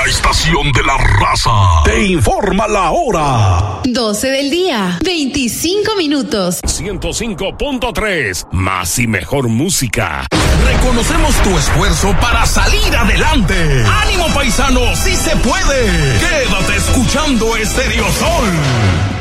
estación de la raza te informa la hora. 12 del día, 25 minutos. 105.3, más y mejor música. Reconocemos tu esfuerzo para salir adelante. ¡Ánimo, paisano! ¡Sí se puede! Quédate escuchando Estéreo Sol.